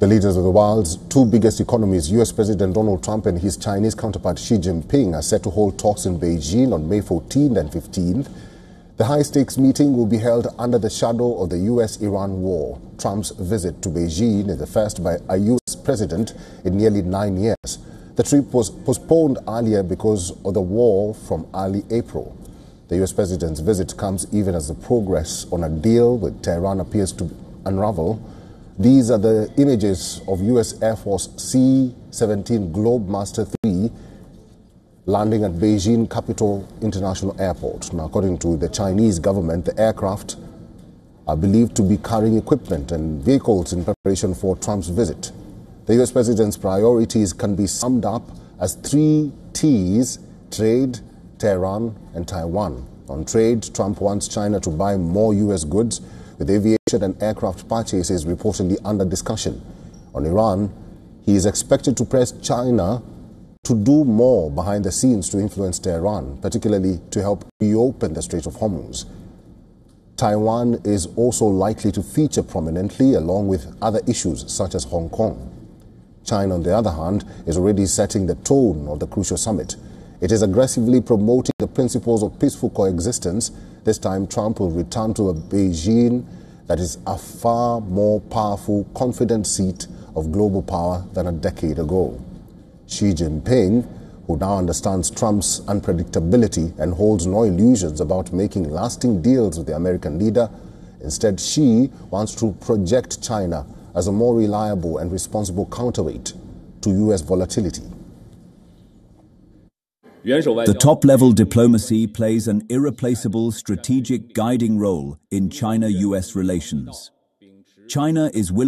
The leaders of the world's two biggest economies, U.S. President Donald Trump and his Chinese counterpart Xi Jinping, are set to hold talks in Beijing on May 14th and 15th. The high-stakes meeting will be held under the shadow of the U.S.-Iran war. Trump's visit to Beijing is the first by a U.S. president in nearly 9 years. The trip was postponed earlier because of the war from early April. The U.S. president's visit comes even as the progress on a deal with Tehran appears to unravel. These are the images of U.S. Air Force C-17 Globemaster III landing at Beijing Capital International Airport. Now, according to the Chinese government, the aircraft are believed to be carrying equipment and vehicles in preparation for Trump's visit. The U.S. president's priorities can be summed up as 3 T's: trade, Tehran, and Taiwan. On trade, Trump wants China to buy more U.S. goods, with aviation and aircraft purchases reportedly under discussion. On Iran, he is expected to press China to do more behind the scenes to influence Tehran, particularly to help reopen the Strait of Hormuz. Taiwan is also likely to feature prominently along with other issues such as Hong Kong. China, on the other hand, is already setting the tone of the crucial summit. It is aggressively promoting the principles of peaceful coexistence. This time, Trump will return to a Beijing that is a far more powerful, confident seat of global power than a decade ago. Xi Jinping, who now understands Trump's unpredictability and holds no illusions about making lasting deals with the American leader, instead Xi wants to project China as a more reliable and responsible counterweight to U.S. volatility. The top-level diplomacy plays an irreplaceable strategic guiding role in China-US relations. China is willing